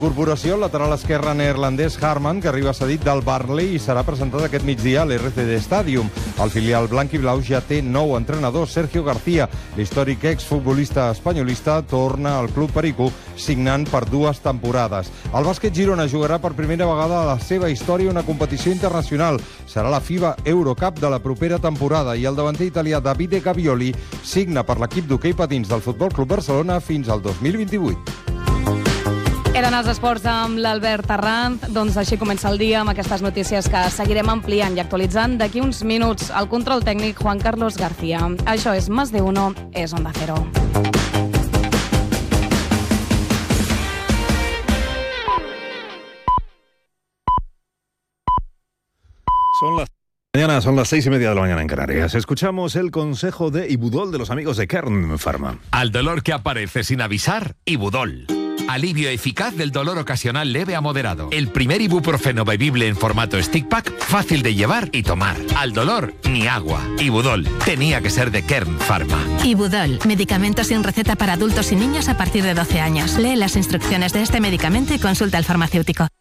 Corporació, lateral esquerre neerlandès Harman, que arriba cedit del Burnley i serà presentat aquest migdia a l'RCD Stadium. El filial blanc i blau ja té nou entrenador, Sergio García. L'històric exfutbolista espanyolista torna al Club Perico, signant per 2 temporades. El bàsquet Girona jugarà per primera vegada a la seva història una competició internacional. Serà la FIBA Eurocup de la propera temporada i el davanter italià Davide Gavioli signa per l'equip d'hoquei patins del Futbol Club Barcelona fins al 2028. Eren els esports amb l'Albert Arranz. Doncs així comença el dia amb aquestes notícies que seguirem ampliant i actualitzant d'aquí uns minuts. El control tècnic, Juan Carlos García. Això és Más de Uno, és Onda Cero. Son las 6:30 de la mañana en Canarias. Escuchamos el consejo de Ibudol de los amigos de Kern Pharma. Al dolor que aparece sin avisar, Ibudol. Alivio eficaz del dolor ocasional leve a moderado. El primer ibuprofeno bebible en formato stick pack, fácil de llevar y tomar. Al dolor, ni agua. Ibudol. Tenía que ser de Kern Pharma. Ibudol. Medicamento sin receta para adultos y niños a partir de 12 años. Lee las instrucciones de este medicamento y consulta al farmacéutico.